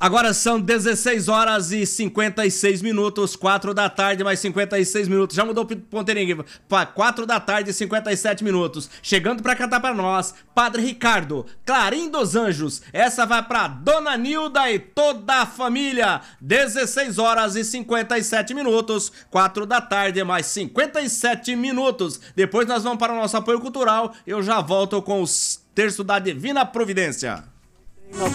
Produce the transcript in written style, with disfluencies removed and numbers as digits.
Agora são 16 horas e 56 minutos, 4 da tarde mais 56 minutos. Já mudou o ponteirinho aqui, 4 da tarde e 57 minutos. Chegando pra cantar pra nós, Padre Ricardo, Clarim dos Anjos. Essa vai pra Dona Nilda e toda a família. 16 horas e 57 minutos, 4 da tarde mais 57 minutos. Depois nós vamos para o nosso apoio cultural. Eu já volto com os Terço da Divina Providência.